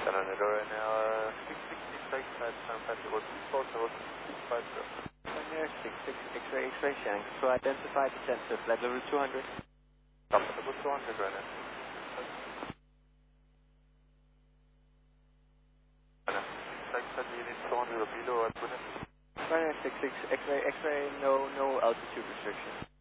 Ryanair 666 Ryanair 66 X-ray X-ray Shanks to identify descent to flight level 200. Level 200 Ryanair. Ryanair 200 or below at Ryanair. Ryanair 66 X-ray no altitude restriction.